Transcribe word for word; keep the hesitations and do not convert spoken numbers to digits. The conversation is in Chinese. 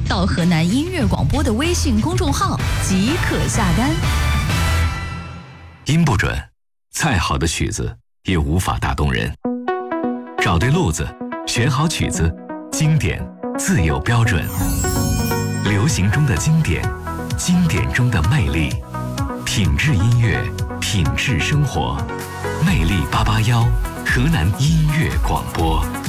到河南音乐广播的微信公众号即可下单。 音不准，再好的曲子也无法打动人。找对路子，选好曲子，经典自有标准。流行中的经典，经典中的魅力，品质音乐，品质生活。魅力八八幺，河南音乐广播。